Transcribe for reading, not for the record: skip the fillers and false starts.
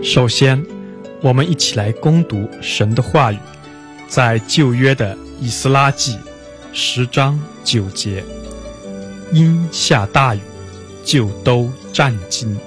首先，我们一起来攻读神的话语，在旧约的以斯拉记10章9节，因下大雨，就都战惊。